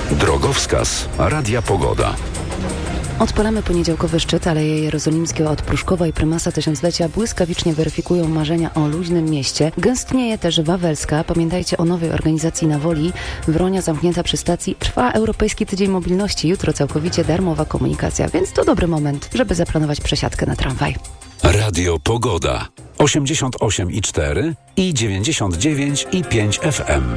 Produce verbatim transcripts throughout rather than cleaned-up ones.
Drogowskaz Radia Pogoda. Odpalamy poniedziałkowy szczyt, Aleje Jerozolimskie od Pruszkowa i Prymasa Tysiąclecia błyskawicznie weryfikują marzenia o luźnym mieście. Gęstnieje też Wawelska. Pamiętajcie o nowej organizacji na Woli. Wronia zamknięta przy stacji. Trwa Europejski Tydzień Mobilności. Jutro całkowicie darmowa komunikacja, więc to dobry moment, żeby zaplanować przesiadkę na tramwaj. Radio Pogoda. osiemdziesiąt osiem i cztery i dziewięćdziesiąt dziewięć i pięć F M.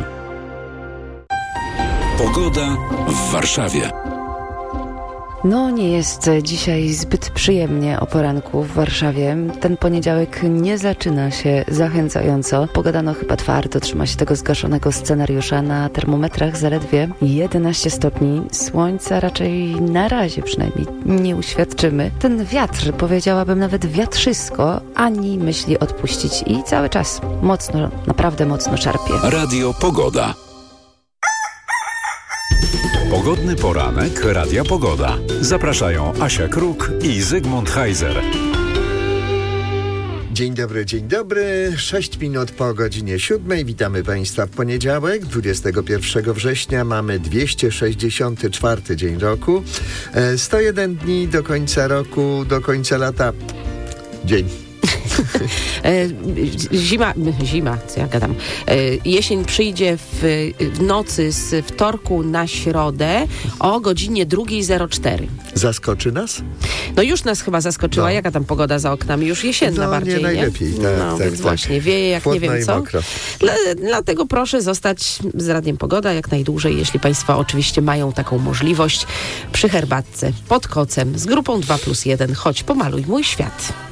Pogoda w Warszawie. No, nie jest dzisiaj zbyt przyjemnie o poranku w Warszawie. Ten poniedziałek nie zaczyna się zachęcająco. Pogoda no chyba twardo trzyma się tego zgaszonego scenariusza. Na termometrach zaledwie jedenaście stopni. Słońca raczej na razie przynajmniej nie uświadczymy. Ten wiatr, powiedziałabym nawet wiatrzysko, ani myśli odpuścić i cały czas mocno, naprawdę mocno szarpie. Radio Pogoda. Pogodny poranek Radia Pogoda. Zapraszają Asia Kruk i Zygmunt Heiser. Dzień dobry, dzień dobry. Sześć minut po godzinie siódmej. Witamy Państwa w poniedziałek, dwudziestego pierwszego września. Mamy dwieście sześćdziesiąty czwarty dzień roku. sto jeden dni do końca roku, do końca lata. Dzień. Zima, zima, co ja gadam. Jesień przyjdzie w, w nocy z wtorku na środę o godzinie drugiej zero cztery. Zaskoczy nas? No już nas chyba zaskoczyła. No. Jaka tam pogoda za oknami? Już jesienna no, bardziej, nie? najlepiej. nie? Tak, no, tak, więc tak. właśnie, wieje jak Chłodno nie wiem i co. mokro. Dla, dlatego proszę zostać z Radiem Pogoda jak najdłużej, jeśli Państwo oczywiście mają taką możliwość, przy herbatce, pod kocem, z grupą dwa plus jeden. Chodź, pomaluj mój świat.